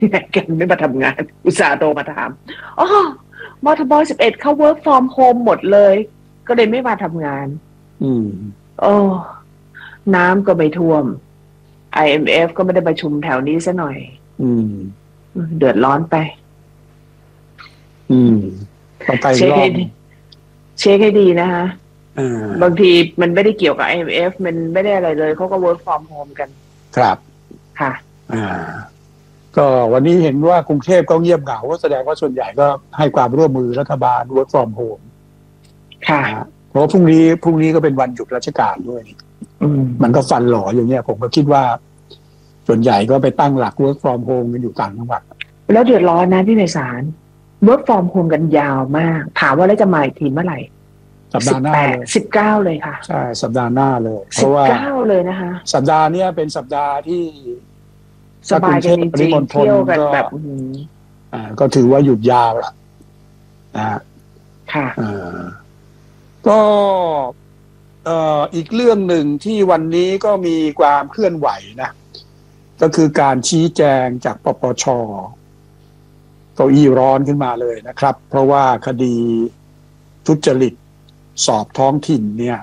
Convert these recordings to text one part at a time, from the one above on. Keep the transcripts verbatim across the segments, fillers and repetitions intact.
แกไม่มาทำงานอุตส่าห์โทรมาถามอ๋อมทบสิบเอ็ดเขา work from home หมดเลยก็เลยไม่มาทำงานอืมโอ้น้ำก็ไม่ท่วม ไอ เอ็ม เอฟ ก็ไม่ได้ประชุมแถวนี้ซะหน่อยอืมเดือดร้อนไปอืมต้องไปรอบเช็คให้ดีนะคะบางทีมันไม่ได้เกี่ยวกับ ไอ เอ็ม เอฟ มันไม่ได้อะไรเลยเขาก็ work from home กันครับค่ะอ่าก็วันนี้เห็นว่ากรุงเทพก็เงียบเหงาแสดงว่าส่วนใหญ่ก็ให้ความร่วมมือรัฐบาล work from home ค่ะเพราะพรุ่งนี้พรุ่งนี้ก็เป็นวันหยุดราชการด้วยมันก็ฟันหล่ออย่างเงี้ยผมก็คิดว่าส่วนใหญ่ก็ไปตั้งหลัก work from home กันอยู่ต่างจังหวัดแล้วเดือดร้อนนะพี่ไพศาล work from home กันยาวมากถามว่าแล้วจะมาอีกทีเมื่อไหร่สัปดาห์หน้าเลยสิบเก้าเลยค่ะใช่สัปดาห์หน้าเลยเพราะว่าสิบเก้าเลยนะคะสัปดาห์นี้เป็นสัปดาห์ที่สบายกันจริงๆเที่ยวกันแบบอ่าก็ถือว่าหยุดยาวละนะค่ะอ่าก็เอ่ออีกเรื่องหนึ่งที่วันนี้ก็มีความเคลื่อนไหวนะก็คือการชี้แจงจากปปช.เก้าอี้ร้อนขึ้นมาเลยนะครับเพราะว่าคดีทุจริตสอบท้องถิ่นเนี่ย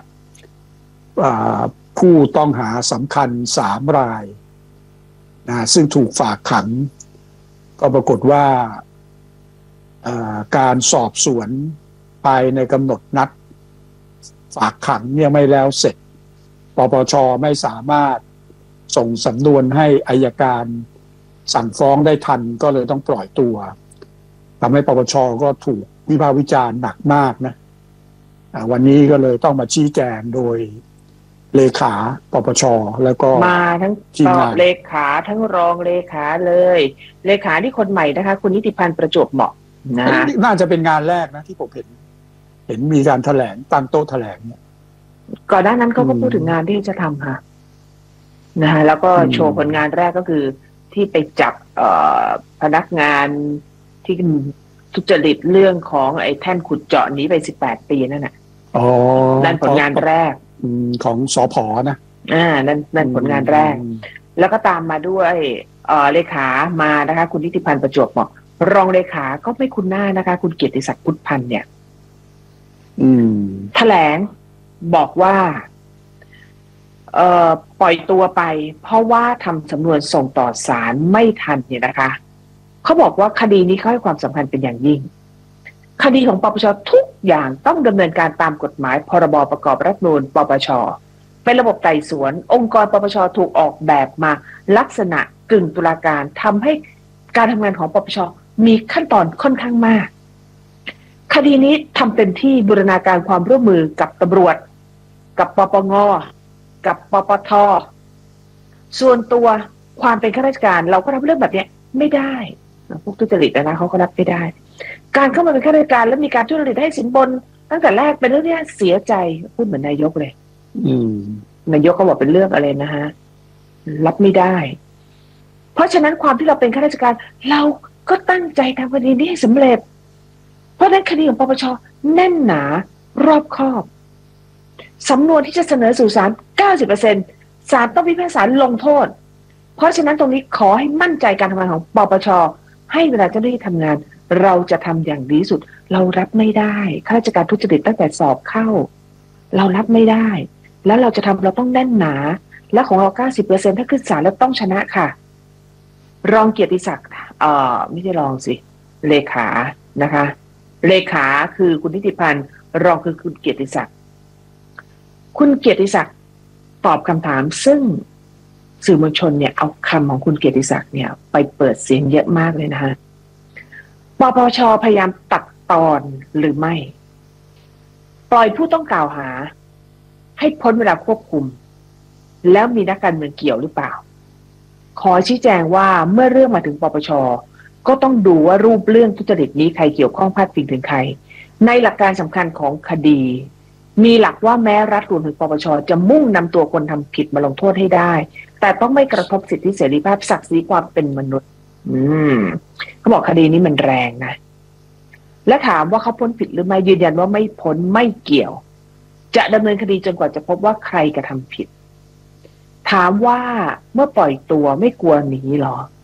ผู้ต้องหาสำคัญสามรายนะซึ่งถูกฝากขังก็ปรากฏว่าการสอบสวนภายในกำหนดนัดฝากขังเนี่ยไม่แล้วเสร็จปปช.ไม่สามารถส่งสำนวนให้อัยการสั่งฟ้องได้ทันก็เลยต้องปล่อยตัวทำให้ปปช.ก็ถูกวิพากษ์วิจารณ์หนักมากนะวันนี้ก็เลยต้องมาชี้แจงโดยเลขาปปช.แล้วก็มาทั้งตอบเลขาทั้งรองเลขาเลยเลขาที่คนใหม่นะคะคุณนิติพันธ์ประจวบเหมาะนะน่าจะเป็นงานแรกนะที่ผมเห็นเห็นมีการแถลงตั้งโต๊ะแถลงเนี่ยก่อนหน้านั้นเขาก็พูดถึงงานที่จะทำค่ะนะคะแล้วก็โชว์ผลงานแรกก็คือที่ไปจับพนักงานที่ทุจริตเรื่องของไอ้แท่นขุดเจาะนี้ไปสิบแปดปีนั่นน่ะอ๋อนั่นผลงานแรกของสผนะอ่านั่นนั่นผลงานแรกแล้วก็ตามมาด้วยเอ่อเลขามานะคะคุณนิติพันธ์ประจวบเหมาะรองเลขาก็ไม่คุ้นหน้านะคะคุณเกียรติศักดิ์พุทธพันธ์เนี่ยอืมแถลงบอกว่าเอ่อปล่อยตัวไปเพราะว่าทำสำนวนส่งต่อศาลไม่ทันเนี่ยนะคะเขาบอกว่าคดีนี้เขาให้ความสำคัญเป็นอย่างยิ่งคดีของปปชทุกอย่างต้องดำเนินการตามกฎหมายพรบประกอบรัฐธรรมนูญปปชเป็นระบบไต่สวนองค์กรปปชถูกออกแบบมาลักษณะกึ่งตุลาการทำให้การทำงานของปปชมีขั้นตอนค่อนข้างมากคดีนี้ทำเต็มที่บูรณาการความร่วมมือกับตำรวจกับปปงกับปปทส่วนตัวความเป็นข้าราชการเราก็รับเรื่องแบบนี้ไม่ได้พวกทุจริตนะเขาก็รับไม่ได้การเข้ามาเป็นข้าราชการแล้วมีการทุจริตให้สินบนตั้งแต่แรกเป็นเรื่องที่เสียใจพูดเหมือนนายกเลยนายกเขาบอกเป็นเรื่องอะไรนะฮะรับไม่ได้เพราะฉะนั้นความที่เราเป็นข้าราชการเราก็ตั้งใจทำคดีนี้ให้สำเร็จเพราะฉะนั้นคดีของปปชแน่นหนารอบคอบสำนวนที่จะเสนอสู่ศาล เก้าสิบเปอร์เซ็นต์ ศาลต้องพิพากษาลงโทษเพราะฉะนั้นตรงนี้ขอให้มั่นใจการทำงานของปปชให้เวลาเจ้าหน้าที่ทำงานเราจะทำอย่างดีสุดเรารับไม่ได้ข้าราชการทุจริตตั้งแต่สอบเข้าเรารับไม่ได้แล้วเราจะทำเราต้องแน่นหนาและของเรา เก้าสิบเปอร์เซ็นต์ ถ้าขึ้นศาลแล้วต้องชนะค่ะรองเกียรติศักดิ์เอ่อไม่ใช่รองสิเลขานะคะเลขาคือคุณนิติพันธ์รองคือคุณเกียรติศักดิ์คุณเกียรติศักดิ์ตอบคำถามซึ่งสื่อมวลชนเนี่ยเอาคำของคุณเกียรติศักดิ์เนี่ยไปเปิดเสียงเยอะมากเลยนะคะปปชพยายามตัดตอนหรือไม่ปล่อยผู้ต้องกล่าวหาให้พ้นเวลาควบคุมแล้วมีนักการเมืองเกี่ยวหรือเปล่าขอชี้แจงว่าเมื่อเรื่องมาถึงปปชก็ต้องดูว่ารูปเรื่องทุจริตนี้ใครเกี่ยวข้องพาดพิงถึงใครในหลักการสำคัญของคดีมีหลักว่าแม้รัฐรวมถึงปปชจะมุ่งนำตัวคนทำผิดมาลงโทษให้ได้แต่ต้องไม่กระทบสิทธิเสรีภาพศักดิ์ศรีความเป็นมนุษย์อืมเขาบอกคดีนี้มันแรงนะและถามว่าเขาพ้นผิดหรือไม่ยืนยันว่าไม่พ้นไม่เกี่ยวจะดำเนินคดีจนกว่าจะพบว่าใครกระทำผิดถามว่าเมื่อปล่อยตัวไม่กลัวหนีหรอ